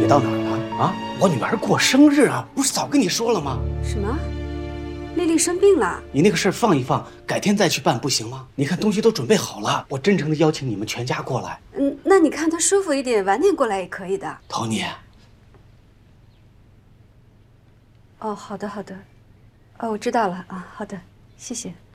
到哪儿了？啊，我女儿过生日啊，不是早跟你说了吗？ 什么？丽丽生病了？ 你那个事儿放一放，改天再去办不行吗？你看东西都准备好了，我真诚的邀请你们全家过来。 那你看她舒服一点，晚点过来也可以的。 Tony。 哦，好的好的，哦，我知道了啊，好的，谢谢。